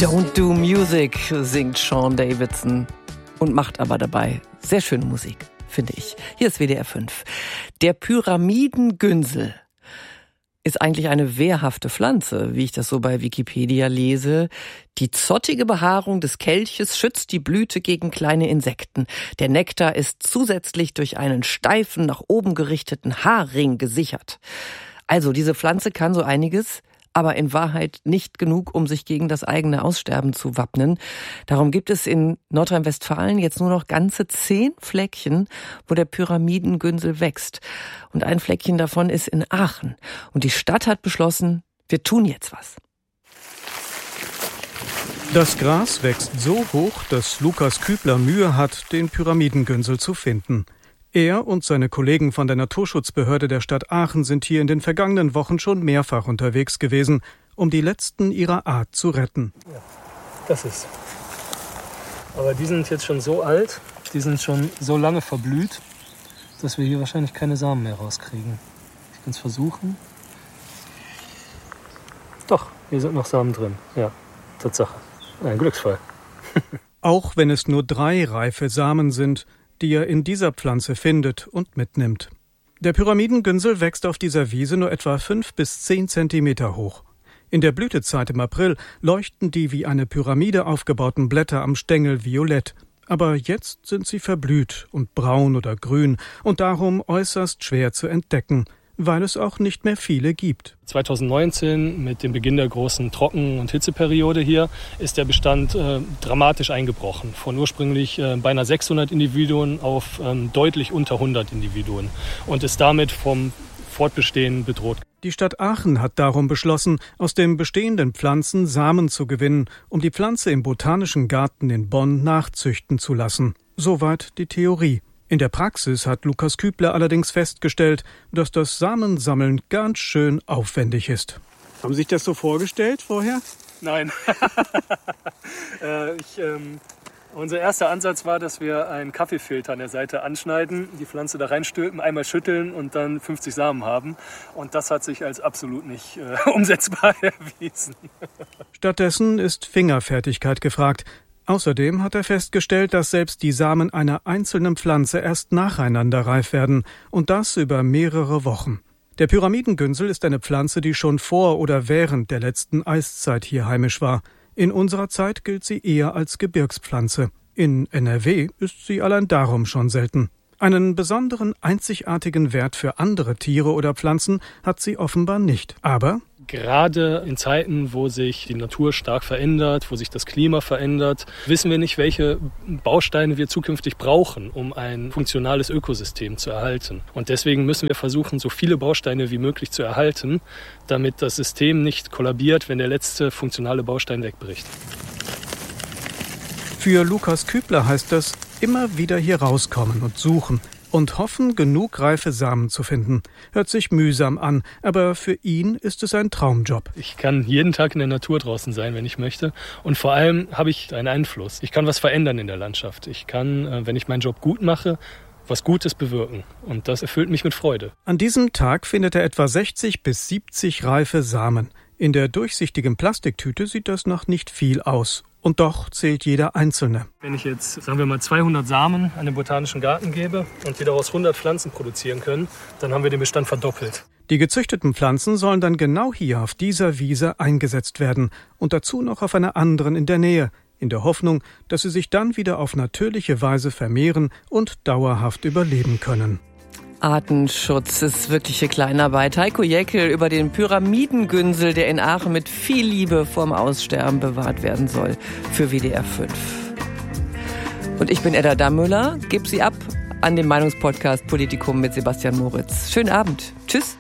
Don't do music, singt Sean Davidson und macht aber dabei sehr schöne Musik, finde ich. Hier ist WDR 5. Der Pyramidengünsel ist eigentlich eine wehrhafte Pflanze, wie ich das so bei Wikipedia lese. Die zottige Behaarung des Kelches schützt die Blüte gegen kleine Insekten. Der Nektar ist zusätzlich durch einen steifen, nach oben gerichteten Haarring gesichert. Also diese Pflanze kann so einiges, aber in Wahrheit nicht genug, um sich gegen das eigene Aussterben zu wappnen. Darum gibt es in Nordrhein-Westfalen jetzt nur noch ganze 10 Fleckchen, wo der Pyramidengünsel wächst. Und ein Fleckchen davon ist in Aachen. Und die Stadt hat beschlossen, wir tun jetzt was. Das Gras wächst so hoch, dass Lukas Kübler Mühe hat, den Pyramidengünsel zu finden. Er und seine Kollegen von der Naturschutzbehörde der Stadt Aachen sind hier in den vergangenen Wochen schon mehrfach unterwegs gewesen, um die letzten ihrer Art zu retten. Ja, das ist. Aber die sind jetzt schon so alt, die sind schon so lange verblüht, dass wir hier wahrscheinlich keine Samen mehr rauskriegen. Ich kann es versuchen. Doch, hier sind noch Samen drin. Ja, Tatsache. Ein Glücksfall. Auch wenn es nur 3 reife Samen sind, die er in dieser Pflanze findet und mitnimmt. Der Pyramidengünsel wächst auf dieser Wiese nur etwa 5 bis 10 Zentimeter hoch. In der Blütezeit im April leuchten die wie eine Pyramide aufgebauten Blätter am Stängel violett. Aber jetzt sind sie verblüht und braun oder grün und darum äußerst schwer zu entdecken, weil es auch nicht mehr viele gibt. 2019, mit dem Beginn der großen Trocken- und Hitzeperiode hier, ist der Bestand dramatisch eingebrochen. Von ursprünglich beinahe 600 Individuen auf deutlich unter 100 Individuen und ist damit vom Fortbestehen bedroht. Die Stadt Aachen hat darum beschlossen, aus den bestehenden Pflanzen Samen zu gewinnen, um die Pflanze im Botanischen Garten in Bonn nachzüchten zu lassen. Soweit die Theorie. In der Praxis hat Lukas Kübler allerdings festgestellt, dass das Samensammeln ganz schön aufwendig ist. Haben Sie sich das so vorgestellt vorher? Nein. Unser erster Ansatz war, dass wir einen Kaffeefilter an der Seite anschneiden, die Pflanze da reinstülpen, einmal schütteln und dann 50 Samen haben. Und das hat sich als absolut nicht umsetzbar erwiesen. Stattdessen ist Fingerfertigkeit gefragt. Außerdem hat er festgestellt, dass selbst die Samen einer einzelnen Pflanze erst nacheinander reif werden und das über mehrere Wochen. Der Pyramidengünsel ist eine Pflanze, die schon vor oder während der letzten Eiszeit hier heimisch war. In unserer Zeit gilt sie eher als Gebirgspflanze. In NRW ist sie allein darum schon selten. Einen besonderen, einzigartigen Wert für andere Tiere oder Pflanzen hat sie offenbar nicht. Aber gerade in Zeiten, wo sich die Natur stark verändert, wo sich das Klima verändert, wissen wir nicht, welche Bausteine wir zukünftig brauchen, um ein funktionales Ökosystem zu erhalten. Und deswegen müssen wir versuchen, so viele Bausteine wie möglich zu erhalten, damit das System nicht kollabiert, wenn der letzte funktionale Baustein wegbricht. Für Lukas Kübler heißt das, immer wieder hier rauskommen und suchen und hoffen, genug reife Samen zu finden. Hört sich mühsam an, aber für ihn ist es ein Traumjob. Ich kann jeden Tag in der Natur draußen sein, wenn ich möchte. Und vor allem habe ich einen Einfluss. Ich kann was verändern in der Landschaft. Ich kann, wenn ich meinen Job gut mache, was Gutes bewirken. Und das erfüllt mich mit Freude. An diesem Tag findet er etwa 60 bis 70 reife Samen. In der durchsichtigen Plastiktüte sieht das nach nicht viel aus. Und doch zählt jeder einzelne. Wenn ich jetzt, sagen wir mal, 200 Samen an den Botanischen Garten gebe und wir daraus 100 Pflanzen produzieren können, dann haben wir den Bestand verdoppelt. Die gezüchteten Pflanzen sollen dann genau hier auf dieser Wiese eingesetzt werden und dazu noch auf einer anderen in der Nähe, in der Hoffnung, dass sie sich dann wieder auf natürliche Weise vermehren und dauerhaft überleben können. Artenschutz ist wirkliche Kleinarbeit. Heiko Jeckel über den Pyramidengünsel, der in Aachen mit viel Liebe vorm Aussterben bewahrt werden soll, für WDR 5. Und ich bin Edda Dammüller, gebe sie ab an den Meinungspodcast Politikum mit Sebastian Moritz. Schönen Abend. Tschüss.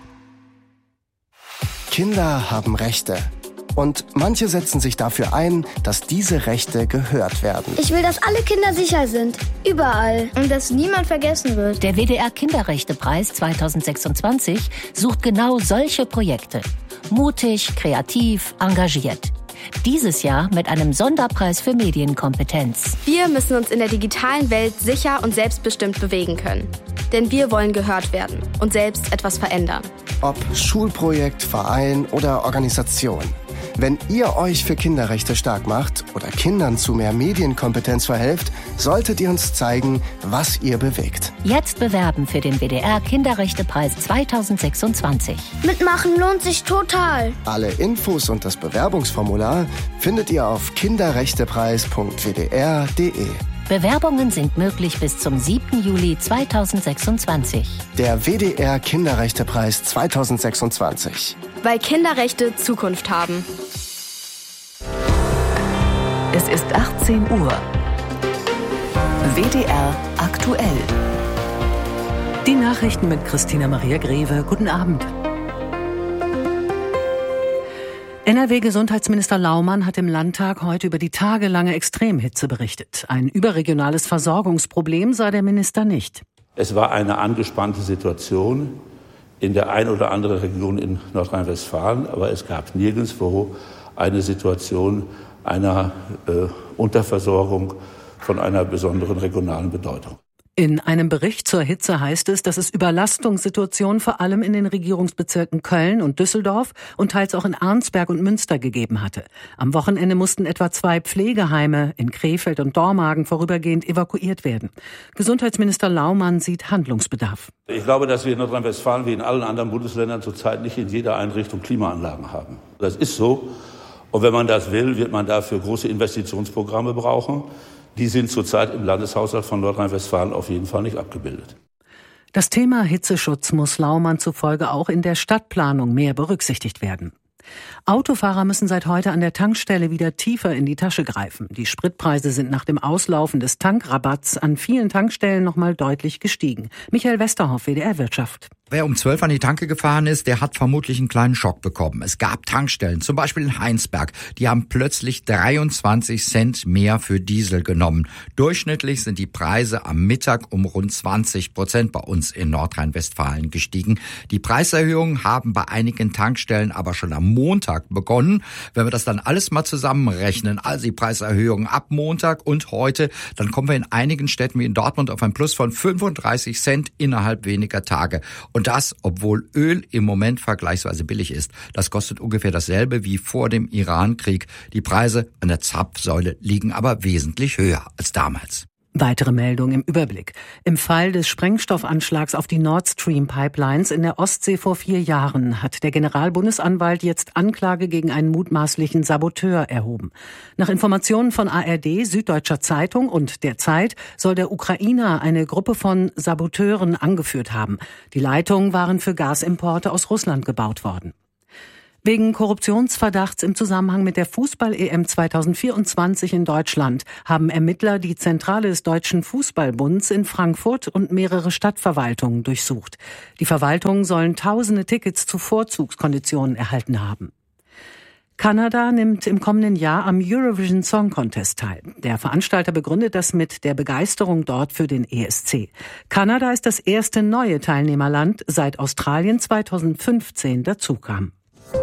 Kinder haben Rechte. Und manche setzen sich dafür ein, dass diese Rechte gehört werden. Ich will, dass alle Kinder sicher sind. Überall. Und dass niemand vergessen wird. Der WDR Kinderrechtepreis 2026 sucht genau solche Projekte. Mutig, kreativ, engagiert. Dieses Jahr mit einem Sonderpreis für Medienkompetenz. Wir müssen uns in der digitalen Welt sicher und selbstbestimmt bewegen können. Denn wir wollen gehört werden und selbst etwas verändern. Ob Schulprojekt, Verein oder Organisation. Wenn ihr euch für Kinderrechte stark macht oder Kindern zu mehr Medienkompetenz verhelft, solltet ihr uns zeigen, was ihr bewegt. Jetzt bewerben für den WDR Kinderrechtepreis 2026. Mitmachen lohnt sich total. Alle Infos und das Bewerbungsformular findet ihr auf kinderrechtepreis.wdr.de. Bewerbungen sind möglich bis zum 7. Juli 2026. Der WDR Kinderrechtepreis 2026. Weil Kinderrechte Zukunft haben. Es ist 18 Uhr. WDR aktuell. Die Nachrichten mit Christina Maria Greve. Guten Abend. NRW-Gesundheitsminister Laumann hat im Landtag heute über die tagelange Extremhitze berichtet. Ein überregionales Versorgungsproblem sah der Minister nicht. Es war eine angespannte Situation in der ein oder anderen Region in Nordrhein-Westfalen, aber es gab nirgendwo eine Situation einer Unterversorgung von einer besonderen regionalen Bedeutung. In einem Bericht zur Hitze heißt es, dass es Überlastungssituationen vor allem in den Regierungsbezirken Köln und Düsseldorf und teils auch in Arnsberg und Münster gegeben hatte. Am Wochenende mussten etwa 2 Pflegeheime in Krefeld und Dormagen vorübergehend evakuiert werden. Gesundheitsminister Laumann sieht Handlungsbedarf. Ich glaube, dass wir in Nordrhein-Westfalen wie in allen anderen Bundesländern zurzeit nicht in jeder Einrichtung Klimaanlagen haben. Das ist so. Und wenn man das will, wird man dafür große Investitionsprogramme brauchen. Die sind zurzeit im Landeshaushalt von Nordrhein-Westfalen auf jeden Fall nicht abgebildet. Das Thema Hitzeschutz muss Laumann zufolge auch in der Stadtplanung mehr berücksichtigt werden. Autofahrer müssen seit heute an der Tankstelle wieder tiefer in die Tasche greifen. Die Spritpreise sind nach dem Auslaufen des Tankrabatts an vielen Tankstellen noch mal deutlich gestiegen. Michael Westerhoff, WDR Wirtschaft. Wer um 12 an die Tanke gefahren ist, der hat vermutlich einen kleinen Schock bekommen. Es gab Tankstellen, zum Beispiel in Heinsberg, die haben plötzlich 23 Cent mehr für Diesel genommen. Durchschnittlich sind die Preise am Mittag um rund 20% bei uns in Nordrhein-Westfalen gestiegen. Die Preiserhöhungen haben bei einigen Tankstellen aber schon am Montag begonnen. Wenn wir das dann alles mal zusammenrechnen, also die Preiserhöhungen ab Montag und heute, dann kommen wir in einigen Städten wie in Dortmund auf ein Plus von 35 Cent innerhalb weniger Tage. Und das, obwohl Öl im Moment vergleichsweise billig ist. Das kostet ungefähr dasselbe wie vor dem Iran-Krieg. Die Preise an der Zapfsäule liegen aber wesentlich höher als damals. Weitere Meldung im Überblick. Im Fall des Sprengstoffanschlags auf die Nord Stream Pipelines in der Ostsee vor 4 Jahren hat der Generalbundesanwalt jetzt Anklage gegen einen mutmaßlichen Saboteur erhoben. Nach Informationen von ARD, Süddeutscher Zeitung und der Zeit soll der Ukrainer eine Gruppe von Saboteuren angeführt haben. Die Leitungen waren für Gasimporte aus Russland gebaut worden. Wegen Korruptionsverdachts im Zusammenhang mit der Fußball-EM 2024 in Deutschland haben Ermittler die Zentrale des Deutschen Fußballbunds in Frankfurt und mehrere Stadtverwaltungen durchsucht. Die Verwaltungen sollen tausende Tickets zu Vorzugskonditionen erhalten haben. Kanada nimmt im kommenden Jahr am Eurovision Song Contest teil. Der Veranstalter begründet das mit der Begeisterung dort für den ESC. Kanada ist das erste neue Teilnehmerland, seit Australien 2015 dazukam.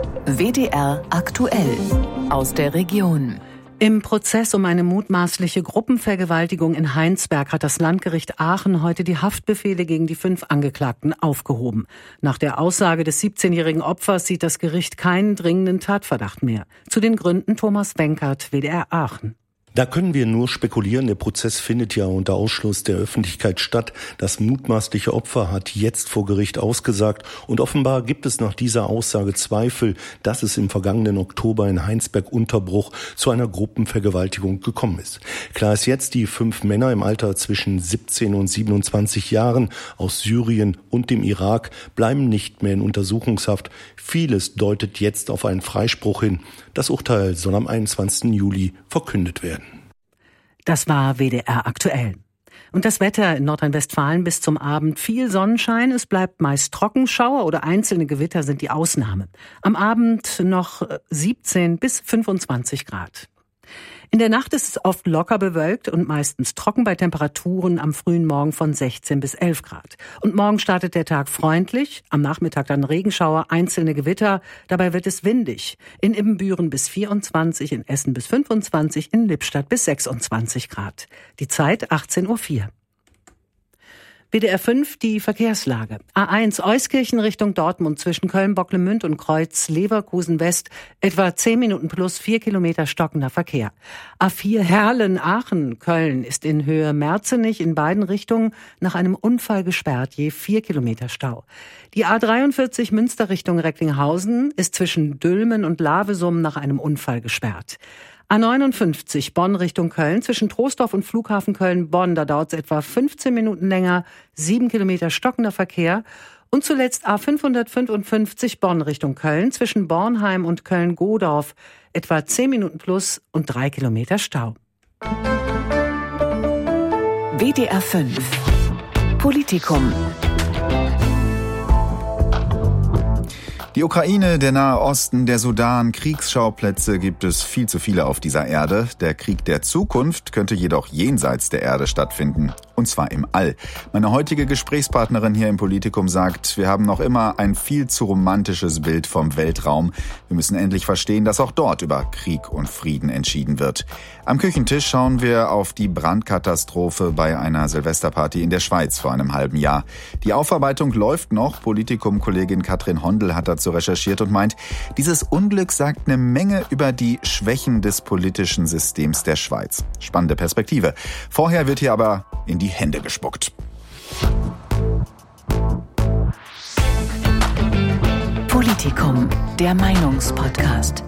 WDR aktuell aus der Region. Im Prozess um eine mutmaßliche Gruppenvergewaltigung in Heinsberg hat das Landgericht Aachen heute die Haftbefehle gegen die 5 Angeklagten aufgehoben. Nach der Aussage des 17-jährigen Opfers sieht das Gericht keinen dringenden Tatverdacht mehr. Zu den Gründen Thomas Wenkert, WDR Aachen. Da können wir nur spekulieren. Der Prozess findet ja unter Ausschluss der Öffentlichkeit statt. Das mutmaßliche Opfer hat jetzt vor Gericht ausgesagt. Und offenbar gibt es nach dieser Aussage Zweifel, dass es im vergangenen Oktober in Heinsberg-Unterbruch zu einer Gruppenvergewaltigung gekommen ist. Klar ist jetzt, die 5 Männer im Alter zwischen 17 und 27 Jahren aus Syrien und dem Irak bleiben nicht mehr in Untersuchungshaft. Vieles deutet jetzt auf einen Freispruch hin. Das Urteil soll am 21. Juli verkündet werden. Das war WDR aktuell. Und das Wetter in Nordrhein-Westfalen bis zum Abend viel Sonnenschein. Es bleibt meist trocken. Schauer oder einzelne Gewitter sind die Ausnahme. Am Abend noch 17 bis 25 Grad. In der Nacht ist es oft locker bewölkt und meistens trocken bei Temperaturen am frühen Morgen von 16 bis 11 Grad. Und morgen startet der Tag freundlich, am Nachmittag dann Regenschauer, einzelne Gewitter. Dabei wird es windig. In Ibbenbüren bis 24, in Essen bis 25, in Lippstadt bis 26 Grad. Die Zeit 18:04 Uhr. WDR 5 die Verkehrslage. A1 Euskirchen Richtung Dortmund zwischen Köln-Bocklemünd und Kreuz Leverkusen West etwa 10 Minuten plus 4 Kilometer stockender Verkehr. A4 Herlen-Aachen Köln ist in Höhe Merzenich in beiden Richtungen nach einem Unfall gesperrt, je 4 Kilometer Stau. Die A43 Münster Richtung Recklinghausen ist zwischen Dülmen und Lavesum nach einem Unfall gesperrt. A59 Bonn Richtung Köln zwischen Troisdorf und Flughafen Köln-Bonn, da dauert es etwa 15 Minuten länger, 7 Kilometer stockender Verkehr. Und zuletzt A555 Bonn Richtung Köln zwischen Bornheim und Köln-Godorf, etwa 10 Minuten plus und 3 Kilometer Stau. WDR 5 Politikum. Die Ukraine, der Nahe Osten, der Sudan, Kriegsschauplätze gibt es viel zu viele auf dieser Erde. Der Krieg der Zukunft könnte jedoch jenseits der Erde stattfinden. Und zwar im All. Meine heutige Gesprächspartnerin hier im Politikum sagt, wir haben noch immer ein viel zu romantisches Bild vom Weltraum. Wir müssen endlich verstehen, dass auch dort über Krieg und Frieden entschieden wird. Am Küchentisch schauen wir auf die Brandkatastrophe bei einer Silvesterparty in der Schweiz vor einem halben Jahr. Die Aufarbeitung läuft noch. Politikum-Kollegin Katrin Hondel hat dazu recherchiert und meint, dieses Unglück sagt eine Menge über die Schwächen des politischen Systems der Schweiz. Spannende Perspektive. Vorher wird hier aber in die Hände gespuckt. Politikum, der Meinungspodcast.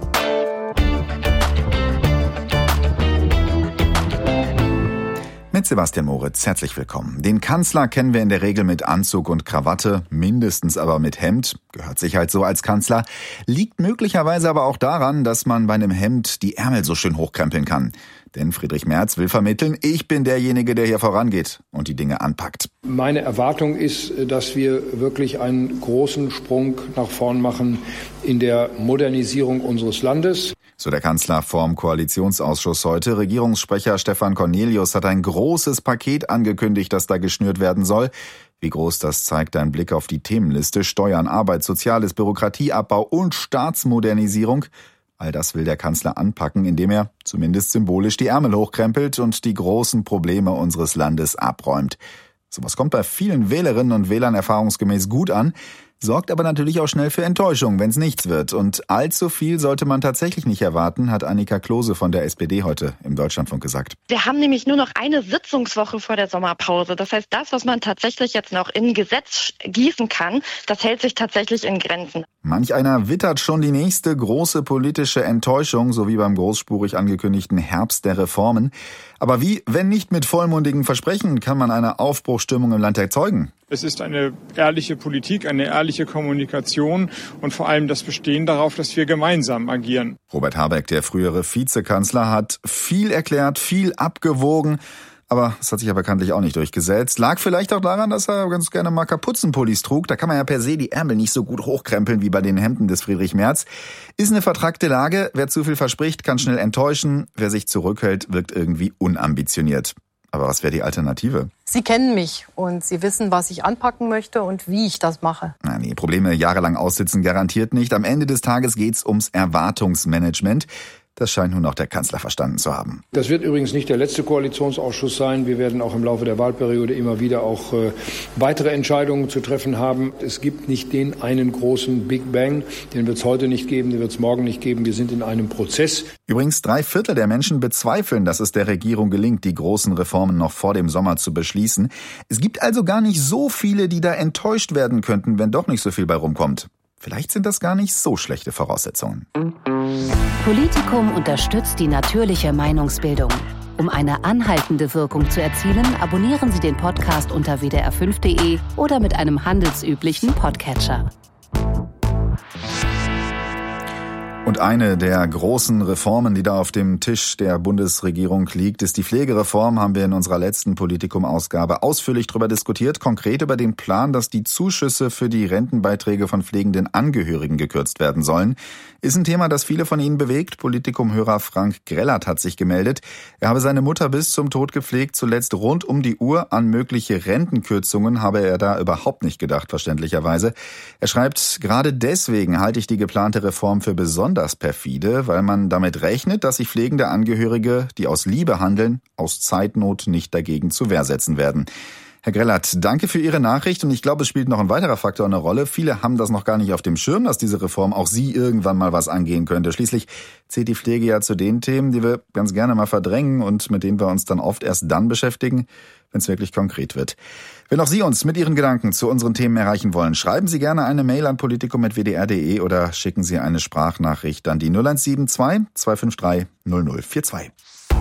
Mit Sebastian Moritz, herzlich willkommen. Den Kanzler kennen wir in der Regel mit Anzug und Krawatte, mindestens aber mit Hemd. Gehört sich halt so als Kanzler. Liegt möglicherweise aber auch daran, dass man bei einem Hemd die Ärmel so schön hochkrempeln kann. Denn Friedrich Merz will vermitteln, ich bin derjenige, der hier vorangeht und die Dinge anpackt. Meine Erwartung ist, dass wir wirklich einen großen Sprung nach vorn machen in der Modernisierung unseres Landes. So der Kanzler vorm Koalitionsausschuss heute. Regierungssprecher Stefan Cornelius hat ein großes Paket angekündigt, das da geschnürt werden soll. Wie groß, das zeigt ein Blick auf die Themenliste. Steuern, Arbeit, Soziales, Bürokratieabbau und Staatsmodernisierung. All das will der Kanzler anpacken, indem er zumindest symbolisch die Ärmel hochkrempelt und die großen Probleme unseres Landes abräumt. Sowas kommt bei vielen Wählerinnen und Wählern erfahrungsgemäß gut an, sorgt aber natürlich auch schnell für Enttäuschung, wenn es nichts wird. Und allzu viel sollte man tatsächlich nicht erwarten, hat Annika Klose von der SPD heute im Deutschlandfunk gesagt. Wir haben nämlich nur noch eine Sitzungswoche vor der Sommerpause. Das heißt, das, was man tatsächlich jetzt noch in Gesetz gießen kann, das hält sich tatsächlich in Grenzen. Manch einer wittert schon die nächste große politische Enttäuschung, so wie beim großspurig angekündigten Herbst der Reformen. Aber wie, wenn nicht mit vollmundigen Versprechen, kann man eine Aufbruchsstimmung im Land erzeugen? Es ist eine ehrliche Politik, eine ehrliche Kommunikation und vor allem das Bestehen darauf, dass wir gemeinsam agieren. Robert Habeck, der frühere Vizekanzler, hat viel erklärt, viel abgewogen. Aber es hat sich ja bekanntlich auch nicht durchgesetzt. Lag vielleicht auch daran, dass er ganz gerne mal Kapuzenpullis trug. Da kann man ja per se die Ärmel nicht so gut hochkrempeln wie bei den Hemden des Friedrich Merz. Ist eine vertrackte Lage. Wer zu viel verspricht, kann schnell enttäuschen. Wer sich zurückhält, wirkt irgendwie unambitioniert. Aber was wäre die Alternative? Sie kennen mich und Sie wissen, was ich anpacken möchte und wie ich das mache. Nee, Probleme jahrelang aussitzen garantiert nicht. Am Ende des Tages geht's ums Erwartungsmanagement. Das scheint nun auch der Kanzler verstanden zu haben. Das wird übrigens nicht der letzte Koalitionsausschuss sein. Wir werden auch im Laufe der Wahlperiode immer wieder auch weitere Entscheidungen zu treffen haben. Es gibt nicht den einen großen Big Bang. Den wird es heute nicht geben, den wird es morgen nicht geben. Wir sind in einem Prozess. Übrigens 3/4 der Menschen bezweifeln, dass es der Regierung gelingt, die großen Reformen noch vor dem Sommer zu beschließen. Es gibt also gar nicht so viele, die da enttäuscht werden könnten, wenn doch nicht so viel bei rumkommt. Vielleicht sind das gar nicht so schlechte Voraussetzungen. Politikum unterstützt die natürliche Meinungsbildung. Um eine anhaltende Wirkung zu erzielen, abonnieren Sie den Podcast unter wdr5.de oder mit einem handelsüblichen Podcatcher. Und eine der großen Reformen, die da auf dem Tisch der Bundesregierung liegt, ist die Pflegereform. Haben wir in unserer letzten Politikum-Ausgabe ausführlich darüber diskutiert, konkret über den Plan, dass die Zuschüsse für die Rentenbeiträge von pflegenden Angehörigen gekürzt werden sollen. Ist ein Thema, das viele von Ihnen bewegt. Politikum-Hörer Frank Grellert hat sich gemeldet. Er habe seine Mutter bis zum Tod gepflegt, zuletzt rund um die Uhr. An mögliche Rentenkürzungen habe er da überhaupt nicht gedacht, verständlicherweise. Er schreibt, gerade deswegen halte ich die geplante Reform für besonders perfide, weil man damit rechnet, dass sich pflegende Angehörige, die aus Liebe handeln, aus Zeitnot nicht dagegen zur Wehr setzen werden. Herr Grellert, danke für Ihre Nachricht und ich glaube, es spielt noch ein weiterer Faktor eine Rolle. Viele haben das noch gar nicht auf dem Schirm, dass diese Reform auch Sie irgendwann mal was angehen könnte. Schließlich zählt die Pflege ja zu den Themen, die wir ganz gerne mal verdrängen und mit denen wir uns dann oft erst dann beschäftigen, wenn es wirklich konkret wird. Wenn auch Sie uns mit Ihren Gedanken zu unseren Themen erreichen wollen, schreiben Sie gerne eine Mail an politikum@wdr.de oder schicken Sie eine Sprachnachricht an die 0172 253 0042.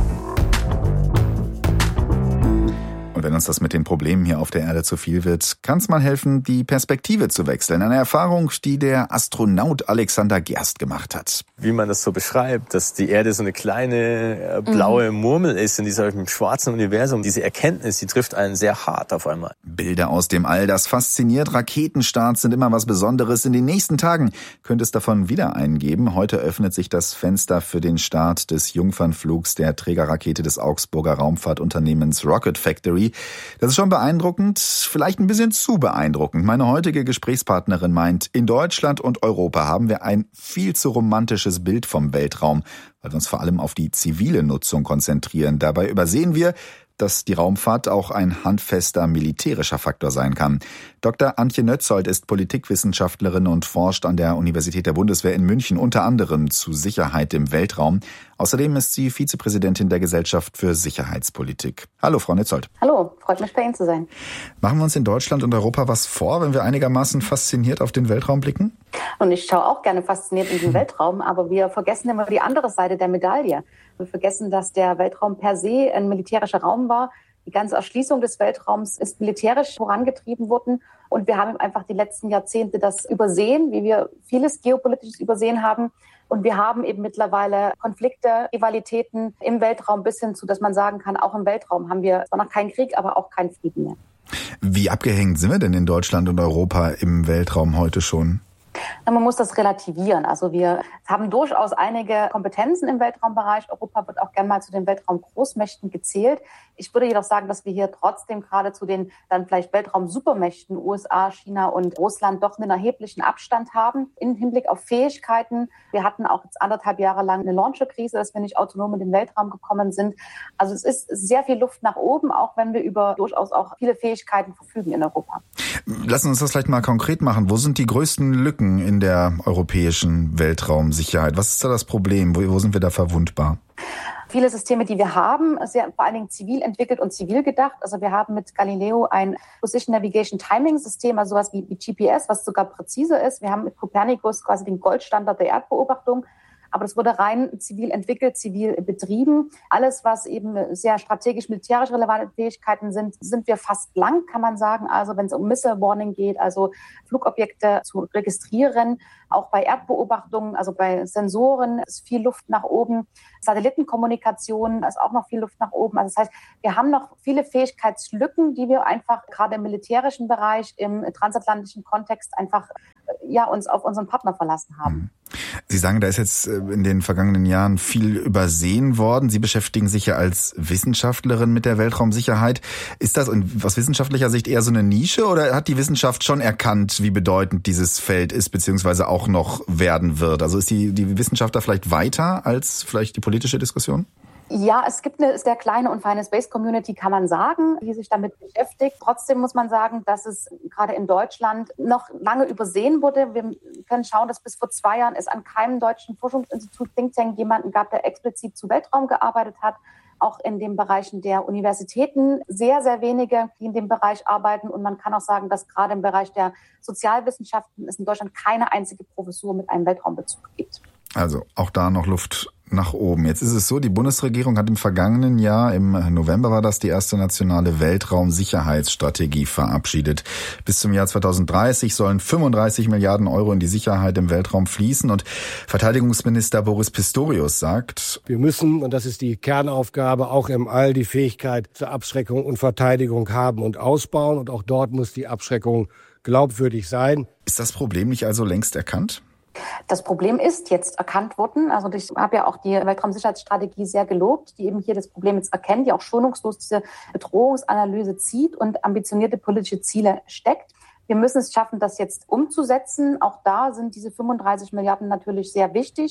Und wenn uns das mit den Problemen hier auf der Erde zu viel wird, kann es mal helfen, die Perspektive zu wechseln. Eine Erfahrung, die der Astronaut Alexander Gerst gemacht hat. Wie man das so beschreibt, dass die Erde so eine kleine blaue Murmel ist in diesem schwarzen Universum. Diese Erkenntnis, die trifft einen sehr hart auf einmal. Bilder aus dem All, das fasziniert. Raketenstarts sind immer was Besonderes. In den nächsten Tagen könnte es davon wieder einen geben. Heute öffnet sich das Fenster für den Start des Jungfernflugs der Trägerrakete des Augsburger Raumfahrtunternehmens Rocket Factory. Das ist schon beeindruckend, vielleicht ein bisschen zu beeindruckend. Meine heutige Gesprächspartnerin meint, in Deutschland und Europa haben wir ein viel zu romantisches Bild vom Weltraum, weil wir uns vor allem auf die zivile Nutzung konzentrieren. Dabei übersehen wir, dass die Raumfahrt auch ein handfester militärischer Faktor sein kann. Dr. Antje Nötzold ist Politikwissenschaftlerin und forscht an der Universität der Bundeswehr in München unter anderem zu Sicherheit im Weltraum. Außerdem ist sie Vizepräsidentin der Gesellschaft für Sicherheitspolitik. Hallo, Frau Nötzold. Hallo, freut mich, bei Ihnen zu sein. Machen wir uns in Deutschland und Europa was vor, wenn wir einigermaßen fasziniert auf den Weltraum blicken? Und ich schaue auch gerne fasziniert in den Weltraum, aber wir vergessen immer die andere Seite der Medaille. Wir vergessen, dass der Weltraum per se ein militärischer Raum war. Die ganze Erschließung des Weltraums ist militärisch vorangetrieben worden. Und wir haben einfach die letzten Jahrzehnte das übersehen, wie wir vieles Geopolitisches übersehen haben. Und wir haben eben mittlerweile Konflikte, Rivalitäten im Weltraum bis hin zu, dass man sagen kann, auch im Weltraum haben wir zwar noch keinen Krieg, aber auch keinen Frieden mehr. Wie abgehängt sind wir denn in Deutschland und Europa im Weltraum heute schon? Man muss das relativieren. Also wir haben durchaus einige Kompetenzen im Weltraumbereich. Europa wird auch gerne mal zu den Weltraumgroßmächten gezählt. Ich würde jedoch sagen, dass wir hier trotzdem gerade zu den dann vielleicht Weltraum-Supermächten USA, China und Russland doch einen erheblichen Abstand haben im Hinblick auf Fähigkeiten. Wir hatten auch jetzt 1,5 Jahre lang eine Launcher-Krise, dass wir nicht autonom in den Weltraum gekommen sind. Also es ist sehr viel Luft nach oben, auch wenn wir über durchaus auch viele Fähigkeiten verfügen in Europa. Lassen Sie uns das vielleicht mal konkret machen. Wo sind die größten Lücken in der europäischen Weltraumsicherheit? Was ist da das Problem? Wo sind wir da verwundbar? Viele Systeme, die wir haben, sehr vor allen Dingen zivil entwickelt und zivil gedacht. Also wir haben mit Galileo ein Position Navigation Timing System, also sowas wie GPS, was sogar präziser ist. Wir haben mit Copernicus quasi den Goldstandard der Erdbeobachtung. Aber das wurde rein zivil entwickelt, zivil betrieben. Alles, was eben sehr strategisch militärisch relevante Fähigkeiten sind wir fast blank, kann man sagen. Also wenn es um Missile Warning geht, also Flugobjekte zu registrieren, auch bei Erdbeobachtungen, also bei Sensoren ist viel Luft nach oben. Satellitenkommunikation ist auch noch viel Luft nach oben. Also das heißt, wir haben noch viele Fähigkeitslücken, die wir einfach gerade im militärischen Bereich, im transatlantischen Kontext einfach uns auf unseren Partner verlassen haben. Sie sagen, da ist jetzt in den vergangenen Jahren viel übersehen worden. Sie beschäftigen sich ja als Wissenschaftlerin mit der Weltraumsicherheit. Ist das aus wissenschaftlicher Sicht eher so eine Nische oder hat die Wissenschaft schon erkannt, wie bedeutend dieses Feld ist, beziehungsweise auch noch werden wird? Also ist die Wissenschaft da vielleicht weiter als vielleicht die politische Diskussion? Ja, es gibt eine sehr kleine und feine Space-Community, kann man sagen, die sich damit beschäftigt. Trotzdem muss man sagen, dass es gerade in Deutschland noch lange übersehen wurde. Wir können schauen, dass bis vor 2 Jahren es an keinem deutschen Forschungsinstitut Think Tank jemanden gab, der explizit zu Weltraum gearbeitet hat. Auch in den Bereichen der Universitäten sehr, sehr wenige, die in dem Bereich arbeiten. Und man kann auch sagen, dass gerade im Bereich der Sozialwissenschaften es in Deutschland keine einzige Professur mit einem Weltraumbezug gibt. Also auch da noch Luft nach oben. Jetzt ist es so, die Bundesregierung hat im vergangenen Jahr, im November war das, die erste nationale Weltraumsicherheitsstrategie verabschiedet. Bis zum Jahr 2030 sollen 35 Milliarden Euro in die Sicherheit im Weltraum fließen und Verteidigungsminister Boris Pistorius sagt: Wir müssen, und das ist die Kernaufgabe, auch im All die Fähigkeit zur Abschreckung und Verteidigung haben und ausbauen und auch dort muss die Abschreckung glaubwürdig sein. Ist das Problem nicht also längst erkannt? Das Problem ist jetzt erkannt worden. Also ich habe ja auch die Weltraumsicherheitsstrategie sehr gelobt, die eben hier das Problem jetzt erkennt, die auch schonungslos diese Bedrohungsanalyse zieht und ambitionierte politische Ziele steckt. Wir müssen es schaffen, das jetzt umzusetzen. Auch da sind diese 35 Milliarden natürlich sehr wichtig.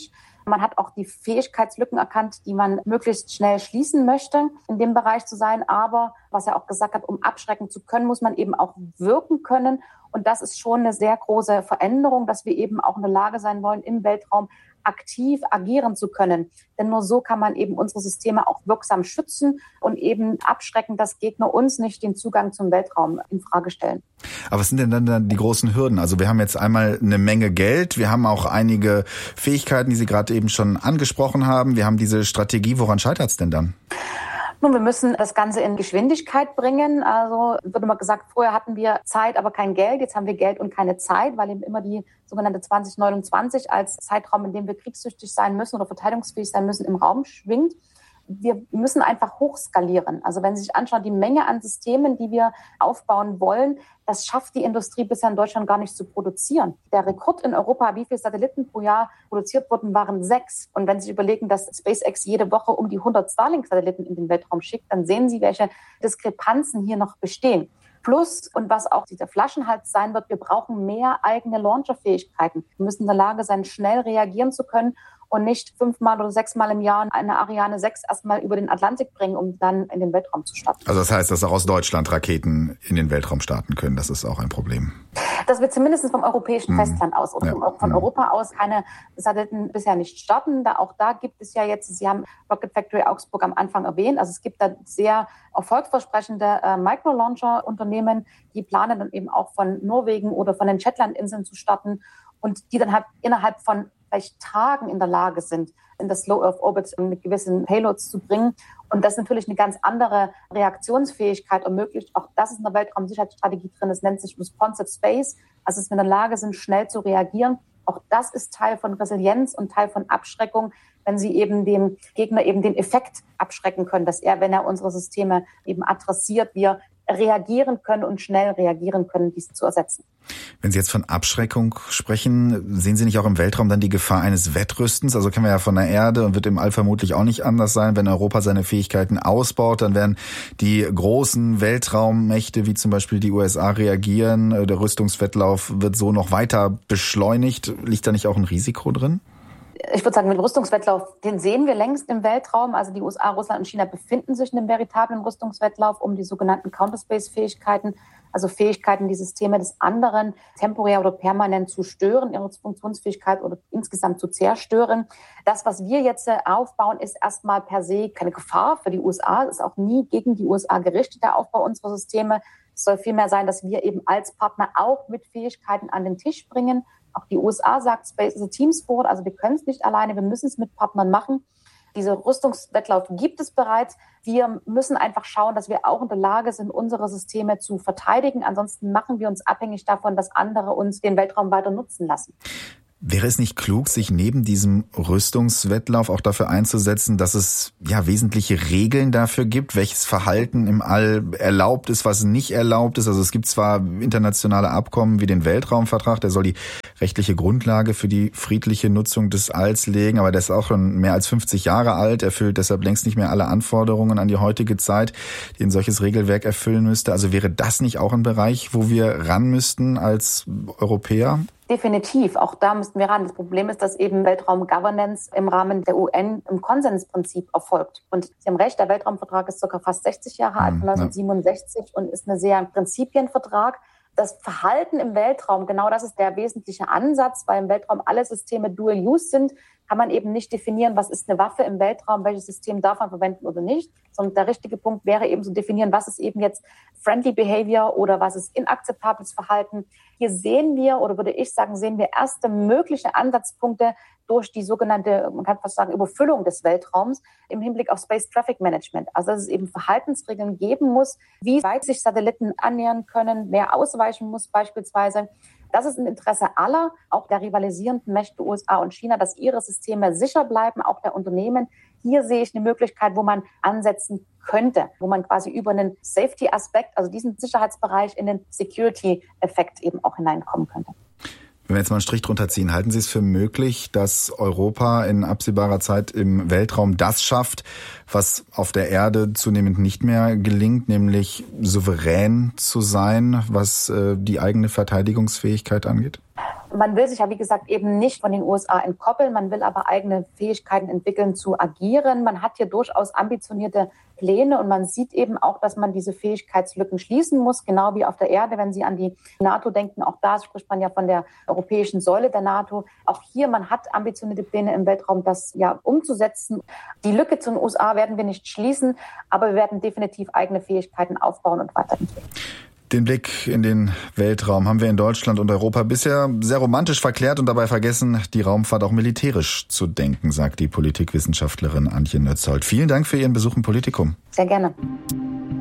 Man hat auch die Fähigkeitslücken erkannt, die man möglichst schnell schließen möchte, in dem Bereich zu sein. Aber, was er auch gesagt hat, um abschrecken zu können, muss man eben auch wirken können. Und das ist schon eine sehr große Veränderung, dass wir eben auch in der Lage sein wollen, im Weltraum aktiv agieren zu können. Denn nur so kann man eben unsere Systeme auch wirksam schützen und eben abschrecken, dass Gegner uns nicht den Zugang zum Weltraum in Frage stellen. Aber was sind denn dann die großen Hürden? Also wir haben jetzt einmal eine Menge Geld, wir haben auch einige Fähigkeiten, die Sie gerade eben schon angesprochen haben. Wir haben diese Strategie. Woran scheitert es denn dann? Nun, wir müssen das Ganze in Geschwindigkeit bringen. Also wird immer gesagt, vorher hatten wir Zeit, aber kein Geld. Jetzt haben wir Geld und keine Zeit, weil eben immer die sogenannte 2029 als Zeitraum, in dem wir kriegstüchtig sein müssen oder verteidigungsfähig sein müssen, im Raum schwingt. Wir müssen einfach hochskalieren. Also wenn Sie sich anschauen, die Menge an Systemen, die wir aufbauen wollen, das schafft die Industrie bisher in Deutschland gar nicht zu produzieren. Der Rekord in Europa, wie viele Satelliten pro Jahr produziert wurden, waren 6. Und wenn Sie sich überlegen, dass SpaceX jede Woche um die 100 Starlink-Satelliten in den Weltraum schickt, dann sehen Sie, welche Diskrepanzen hier noch bestehen. Plus, und was auch dieser Flaschenhals sein wird, wir brauchen mehr eigene Launcherfähigkeiten. Wir müssen in der Lage sein, schnell reagieren zu können und nicht 5-mal oder 6-mal im Jahr eine Ariane 6 erstmal über den Atlantik bringen, um dann in den Weltraum zu starten. Also das heißt, dass auch aus Deutschland Raketen in den Weltraum starten können. Das ist auch ein Problem. Dass wir zumindest vom europäischen Festland aus oder von Europa aus keine Satelliten bisher nicht starten. Auch da gibt es ja jetzt, Sie haben Rocket Factory Augsburg am Anfang erwähnt, also es gibt da sehr erfolgsversprechende Microlauncher-Unternehmen, die planen dann eben auch von Norwegen oder von den Shetlandinseln zu starten und die dann halt innerhalb von vielleicht Tagen in der Lage sind, in das Low Earth Orbit mit gewissen Payloads zu bringen. Und das ist natürlich eine ganz andere Reaktionsfähigkeit ermöglicht. Auch das ist in der Weltraumsicherheitsstrategie drin. Es nennt sich Responsive Space. Also, dass wir in der Lage sind, schnell zu reagieren. Auch das ist Teil von Resilienz und Teil von Abschreckung, wenn Sie eben dem Gegner eben den Effekt abschrecken können, dass er, wenn er unsere Systeme eben adressiert, wir reagieren können und schnell reagieren können, dies zu ersetzen. Wenn Sie jetzt von Abschreckung sprechen, sehen Sie nicht auch im Weltraum dann die Gefahr eines Wettrüstens? Also kennen wir ja von der Erde und wird im All vermutlich auch nicht anders sein. Wenn Europa seine Fähigkeiten ausbaut, dann werden die großen Weltraummächte wie zum Beispiel die USA reagieren. Der Rüstungswettlauf wird so noch weiter beschleunigt. Liegt da nicht auch ein Risiko drin? Ich würde sagen, den Rüstungswettlauf, den sehen wir längst im Weltraum. Also die USA, Russland und China befinden sich in einem veritablen Rüstungswettlauf um die sogenannten Counterspace-Fähigkeiten, also Fähigkeiten, die Systeme des anderen temporär oder permanent zu stören, ihre Funktionsfähigkeit oder insgesamt zu zerstören. Das, was wir jetzt aufbauen, ist erstmal per se keine Gefahr für die USA. Es ist auch nie gegen die USA gerichtet, der Aufbau unserer Systeme. Es soll vielmehr sein, dass wir eben als Partner auch mit Fähigkeiten an den Tisch bringen. Auch die USA sagt, Space is a Team Sport, also wir können es nicht alleine, wir müssen es mit Partnern machen. Dieser Rüstungswettlauf gibt es bereits. Wir müssen einfach schauen, dass wir auch in der Lage sind, unsere Systeme zu verteidigen. Ansonsten machen wir uns abhängig davon, dass andere uns den Weltraum weiter nutzen lassen. Wäre es nicht klug, sich neben diesem Rüstungswettlauf auch dafür einzusetzen, dass es ja wesentliche Regeln dafür gibt, welches Verhalten im All erlaubt ist, was nicht erlaubt ist? Also es gibt zwar internationale Abkommen wie den Weltraumvertrag, der soll die rechtliche Grundlage für die friedliche Nutzung des Alls legen, aber der ist auch schon mehr als 50 Jahre alt, erfüllt deshalb längst nicht mehr alle Anforderungen an die heutige Zeit, die ein solches Regelwerk erfüllen müsste. Also wäre das nicht auch ein Bereich, wo wir ran müssten als Europäer? Definitiv, auch da müssten wir ran. Das Problem ist, dass eben Weltraum-Governance im Rahmen der UN im Konsensprinzip erfolgt. Und Sie haben recht, der Weltraumvertrag ist ca. fast 60 Jahre alt, 1967, und ist ein sehr Prinzipienvertrag. Das Verhalten im Weltraum, genau das ist der wesentliche Ansatz, weil im Weltraum alle Systeme Dual-Use sind, kann man eben nicht definieren, was ist eine Waffe im Weltraum, welches System darf man verwenden oder nicht, sondern der richtige Punkt wäre eben zu definieren, was ist eben jetzt Friendly Behavior oder was ist inakzeptables Verhalten. Hier sehen wir, oder würde ich sagen, sehen wir erste mögliche Ansatzpunkte durch die sogenannte, man kann fast sagen, Überfüllung des Weltraums im Hinblick auf Space Traffic Management. Also dass es eben Verhaltensregeln geben muss, wie weit sich Satelliten annähern können, wer ausweichen muss beispielsweise. Das ist im Interesse aller, auch der rivalisierenden Mächte USA und China, dass ihre Systeme sicher bleiben, auch der Unternehmen. Hier sehe ich eine Möglichkeit, wo man ansetzen könnte, wo man quasi über einen Safety-Aspekt, also diesen Sicherheitsbereich, in den Security-Effekt eben auch hineinkommen könnte. Wenn wir jetzt mal einen Strich drunter ziehen, halten Sie es für möglich, dass Europa in absehbarer Zeit im Weltraum das schafft, was auf der Erde zunehmend nicht mehr gelingt, nämlich souverän zu sein, was die eigene Verteidigungsfähigkeit angeht? Man will sich ja, wie gesagt, eben nicht von den USA entkoppeln. Man will aber eigene Fähigkeiten entwickeln zu agieren. Man hat hier durchaus ambitionierte Pläne und man sieht eben auch, dass man diese Fähigkeitslücken schließen muss, genau wie auf der Erde. Wenn Sie an die NATO denken, auch da spricht man ja von der europäischen Säule der NATO. Auch hier, man hat ambitionierte Pläne im Weltraum, das ja umzusetzen. Die Lücke zu den USA werden wir nicht schließen, aber wir werden definitiv eigene Fähigkeiten aufbauen und weiterentwickeln. Den Blick in den Weltraum haben wir in Deutschland und Europa bisher sehr romantisch verklärt und dabei vergessen, die Raumfahrt auch militärisch zu denken, sagt die Politikwissenschaftlerin Antje Nötzold. Vielen Dank für Ihren Besuch im Politikum. Sehr gerne.